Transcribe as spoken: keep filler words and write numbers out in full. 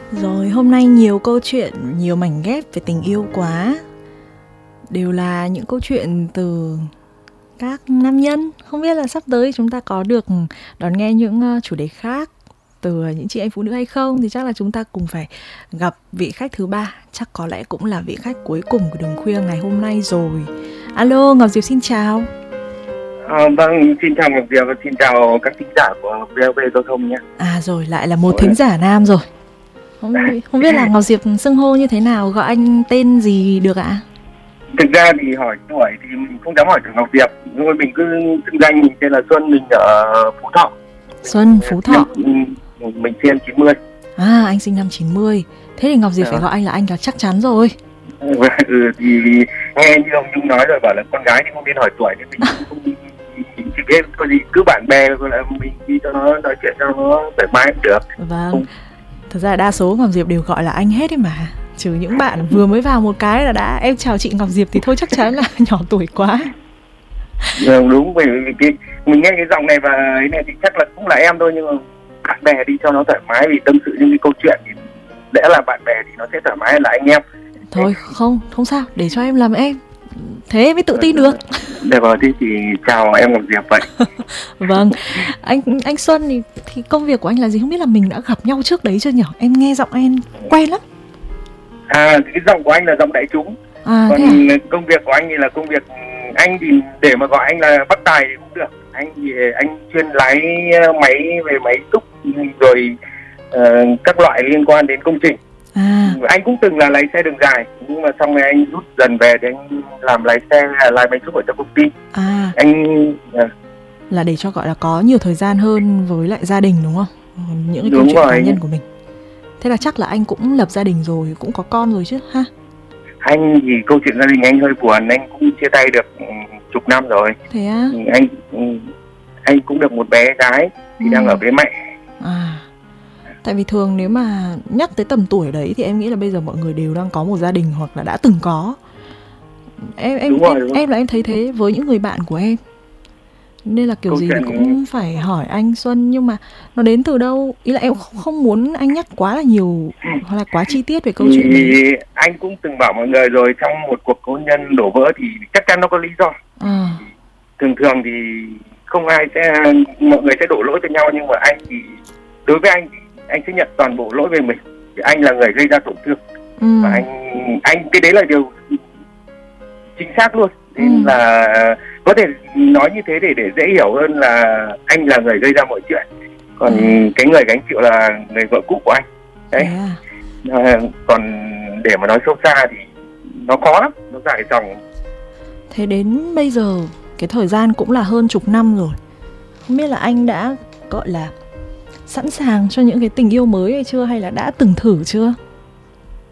Rồi hôm nay nhiều câu chuyện, nhiều mảnh ghép về tình yêu quá. Đều là những câu chuyện từ các nam nhân. Không biết là sắp tới chúng ta có được đón nghe những chủ đề khác từ những chị em phụ nữ hay không. Thì chắc là chúng ta cùng phải gặp vị khách thứ ba. Chắc có lẽ cũng là vị khách cuối cùng của Đường Khuya ngày hôm nay rồi. Alo, Ngọc Diệp xin chào. À, vâng, xin chào Ngọc Diệp và xin chào các thính giả của vê o vê Giao thông nhé. À rồi, lại là một thính giả nam rồi. Không, không biết là Ngọc Diệp xưng hô như thế nào, gọi anh tên gì được ạ? Thực ra thì hỏi tuổi thì mình không dám hỏi tuổi Ngọc Diệp, nhưng mà mình cứ xưng danh mình tên là Xuân, mình ở Phú Thọ. Xuân, Phú Thọ. Mình, mình sinh năm chín mươi. À, anh sinh năm chín mươi. Thế thì Ngọc Diệp à. phải gọi anh là anh là chắc chắn rồi. Ừ, thì nghe như ông Nhung nói rồi, bảo là con gái thì không nên hỏi tuổi, thì mình không chỉ biết có gì cứ bạn bè rồi là mình đi cho nó nói chuyện cho nó thoải mái cũng được. Vâng. Không. Thật ra đa số Ngọc Diệp đều gọi là anh hết ấy mà. Trừ những bạn vừa mới vào một cái là đã em chào chị Ngọc Diệp thì thôi chắc chắn là nhỏ tuổi quá. Ừ, đúng, vì cái mình nghe cái giọng này và cái này thì chắc là cũng là em thôi, nhưng mà bạn bè đi cho nó thoải mái, vì tâm sự những cái câu chuyện thì lẽ là bạn bè thì nó sẽ thoải mái là anh em. Thôi không, không sao, để cho em làm em. Thế em mới tự tin được. Được rồi, thì chào em Ngọc Diệp vậy. Vâng, anh anh Xuân thì, thì công việc của anh là gì? Không biết là mình đã gặp nhau trước đấy chưa nhỉ? Em nghe giọng anh quen lắm. À, cái giọng của anh là giọng đại chúng. À, còn à? Công việc của anh thì là công việc, anh thì để mà gọi anh là Bắc Tài thì cũng được. Anh thì anh chuyên lái máy về máy xúc rồi uh, các loại liên quan đến công trình. À. Anh cũng từng là lái xe đường dài, nhưng mà xong rồi anh rút dần về để anh làm lái xe, lái máy xúc ở trong công ty. À. Anh uh, là để cho gọi là có nhiều thời gian hơn với lại gia đình đúng không? Những cái câu chuyện cá nhân của mình. Thế là chắc là anh cũng lập gia đình rồi, cũng có con rồi chứ ha? Anh thì câu chuyện gia đình anh hơi buồn, anh cũng chia tay được chục năm rồi. Thế á? Anh anh cũng được một bé gái thì ừ. đang ở với mẹ. À. Tại vì thường nếu mà nhắc tới tầm tuổi đấy thì em nghĩ là bây giờ mọi người đều đang có một gia đình hoặc là đã từng có. Em em rồi, em, em là em thấy thế với những người bạn của em. Nên là kiểu câu gì chuyện... cũng phải hỏi anh Xuân, nhưng mà nó đến từ đâu? Ý là em không muốn anh nhắc quá là nhiều hoặc là quá chi tiết về câu thì chuyện này. Anh cũng từng bảo mọi người rồi, trong một cuộc hôn nhân đổ vỡ thì chắc chắn nó có lý do. À. Thường thường thì không ai sẽ, mọi người sẽ đổ lỗi cho nhau, nhưng mà anh thì đối với anh thì anh sẽ nhận toàn bộ lỗi về mình. Thì anh là người gây ra tổn thương. Ừ. Và anh anh cái đấy là điều chính xác luôn. Nên ừ. là có thể nói như thế để để dễ hiểu hơn là anh là người gây ra mọi chuyện, còn ừ. cái người gánh chịu là người vợ cũ của anh đấy. Yeah. À, còn để mà nói sâu xa thì nó khó lắm, nó dài dòng. Thế đến bây giờ cái thời gian cũng là hơn chục năm rồi, không biết là anh đã gọi là sẵn sàng cho những cái tình yêu mới hay chưa, hay là đã từng thử chưa?